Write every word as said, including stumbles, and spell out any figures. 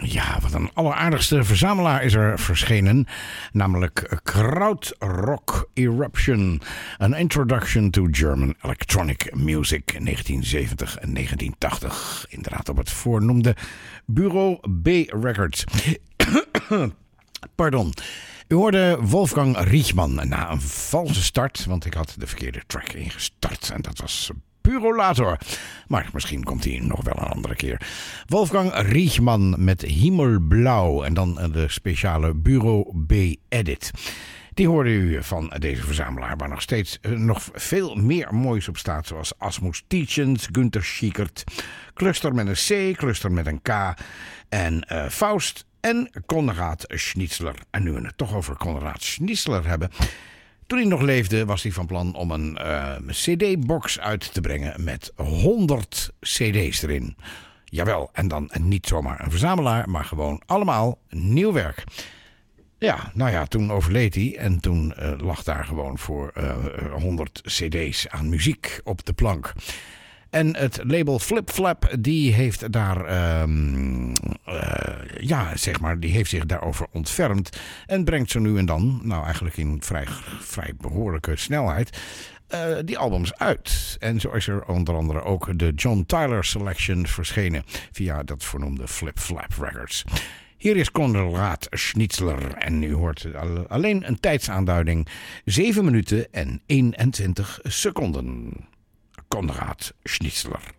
Ja, wat een alleraardigste verzamelaar is er verschenen. Namelijk Krautrock Eruption. An Introduction to German Electronic Music. negentien zeventig en negentien tachtig. Inderdaad op het voornoemde Bureau B Records. Pardon. U hoorde Wolfgang Riechmann na een valse start. Want ik had de verkeerde track ingestart. En dat was Purolator. Maar misschien komt hij nog wel een andere keer. Wolfgang Riechmann met Himmelblauw. En dan de speciale Bureau B Edit. Die hoorde u van deze verzamelaar, waar nog steeds nog veel meer moois op staat. Zoals Asmus Tietjens, Günther Schickert, Cluster met een C, Cluster met een K en uh, Faust en Konrad Schnitzler. En nu we het toch over Konrad Schnitzler hebben. Toen hij nog leefde was hij van plan om een uh, cd-box uit te brengen met honderd cd's erin. Jawel, en dan niet zomaar een verzamelaar, maar gewoon allemaal nieuw werk. Ja, nou ja, toen overleed hij en toen uh, lag daar gewoon voor uh, honderd cd's aan muziek op de plank. En het label Flip Flap, die heeft daar, um, uh, ja, zeg maar, die heeft zich daarover ontfermd. En brengt zo nu en dan, nou eigenlijk in vrij, vrij behoorlijke snelheid, uh, die albums uit. En zo is er onder andere ook de John Tyler Selection verschenen via dat voornoemde Flip Flap Records. Hier is Konrad Schnitzler en u hoort alleen een tijdsaanduiding. zeven minuten en eenentwintig seconden. Konrad Schnitzler.